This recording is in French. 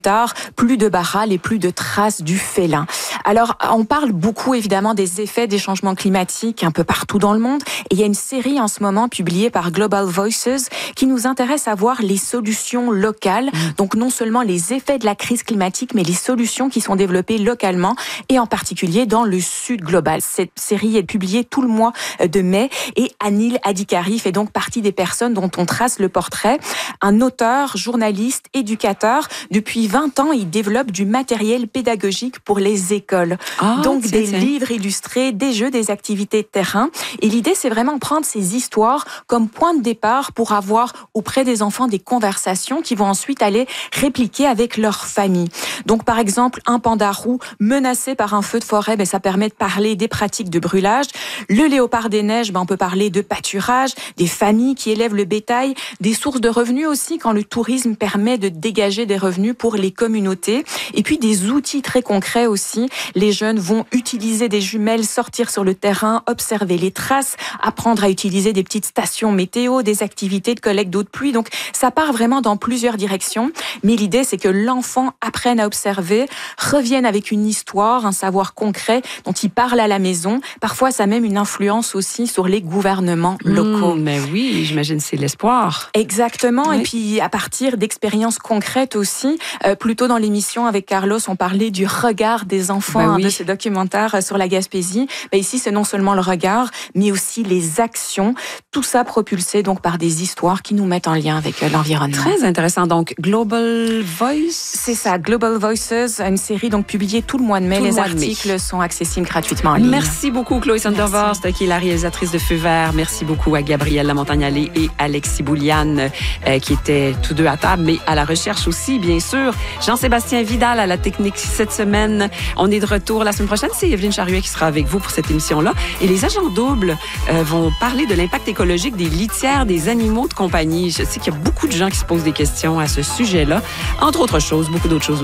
tard, plus de barrales et plus de traces du félin. Alors, on parle beaucoup évidemment des effets des changements climatiques un peu partout dans le monde. Et il y a une série en ce moment publiée par Global Voices qui nous intéresse à voir les solutions locales. Donc, non seulement les effets de la crise climatique, mais les solutions qui sont développées localement et en particulier dans le sud global. Cette série est publiée tout le mois de mai et Anil Adhikari fait donc partie des personnes dont on trace le portrait. Un auteur, journaliste, éducateur. Depuis 20 ans, il développe du matériel pédagogique pour les écoles. Donc des livres illustrés, des jeux, des activités de terrain. Et l'idée, c'est vraiment prendre ces histoires comme point de départ pour avoir auprès des enfants des conversations qui vont ensuite aller répliquer avec leur famille. Donc par exemple, un panda roux menacé par un feu de forêt, ça permet de parler des pratiques de brûlage. Le léopard des neiges, on peut parler de pâturage, des familles qui élèvent le bétail, des sources de revenus aussi quand le tourisme permet de dégager des revenus pour les communautés. Et puis des outils très concrets aussi. Les jeunes vont utiliser des jumelles, sortir sur le terrain, observer les traces, apprendre à utiliser des petites stations météo, des activités de collecte d'eau de pluie. Donc ça part vraiment dans plusieurs directions. Mais l'idée, c'est que l'enfant apprenne à observer, revienne avec une histoire, un savoir concret dont il parle à la maison. Parfois, ça a même une influence aussi sur les gouvernements locaux. Mais oui, j'imagine c'est l'espoir. Exactement. Oui. Et puis à partir d'expériences concrètes aussi, plus tôt dans l'émission avec Carlos, on parlait du regard des enfants de ce documentaire sur la Gaspésie. Ici, c'est non seulement le regard, mais aussi les actions. Tout ça propulsé donc par des histoires qui nous mettent en lien avec l'environnement. Très intéressant. Donc, Global Voice? C'est ça, Global Voices, une série donc publiée tout le mois de mai. Les articles sont accessibles gratuitement en ligne. Merci beaucoup, Chloé Sandervorst, qui est la réalisatrice de Feu vert. Merci beaucoup à Gabrielle Lamontagne-Allé et Alexis Bouliane, qui étaient tous deux à table, mais à la recherche aussi, bien sûr. Jean-Sébastien Vidal à la technique cette semaine. On est de retour la semaine prochaine. C'est Evelyne Charruet qui sera avec vous pour cette émission-là. Et les agents doubles vont parler de l'impact écologique des litières des animaux de compagnie. Je sais qu'il y a beaucoup de gens qui se posent des questions à ce sujet-là. Entre autres choses, beaucoup d'autres choses